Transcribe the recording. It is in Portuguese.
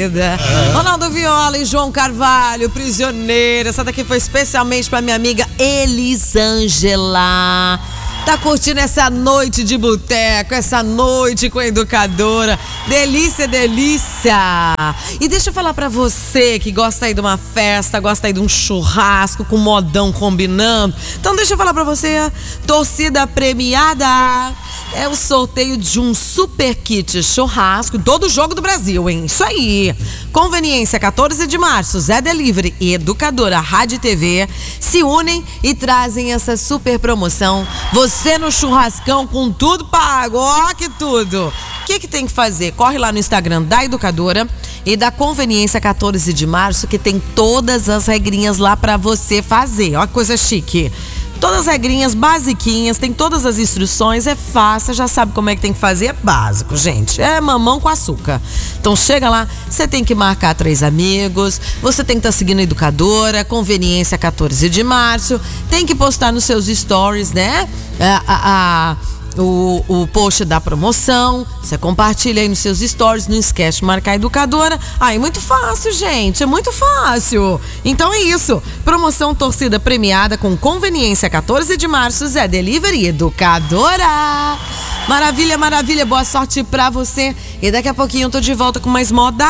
vida. Ronaldo Viola e João Carvalho, Prisioneira. Essa daqui foi especialmente pra minha amiga Elisângela. Tá curtindo essa noite de boteco, essa noite com a educadora. Delícia, delícia. E deixa eu falar pra você que gosta aí de uma festa, gosta aí de um churrasco com modão combinando. Então deixa eu falar pra você, torcida premiada. É o sorteio de um super kit churrasco, todo jogo do Brasil, hein? Isso aí. Conveniência, 14 de março, Zé Delivery e Educadora Rádio e TV se unem e trazem essa super promoção. Você no churrascão com tudo pago, ó que tudo. O que tem que fazer? Corre lá no Instagram da Educadora e da Conveniência 14 de março, que tem todas as regrinhas lá pra você fazer. Ó que coisa chique. Todas as regrinhas basiquinhas, tem todas as instruções, é fácil, já sabe como é que tem que fazer, é básico, gente. É mamão com açúcar. Então chega lá, você tem que marcar 3 amigos, você tem que estar seguindo a Educadora, Conveniência 14 de março, tem que postar nos seus stories, né? O post da promoção, você compartilha aí nos seus stories, não esquece de marcar a Educadora. É muito fácil, gente, é muito fácil. Então é isso, promoção torcida premiada com Conveniência 14 de março, Zé Delivery e Educadora. Maravilha, maravilha, boa sorte pra você. E daqui a pouquinho eu tô de volta com mais moda.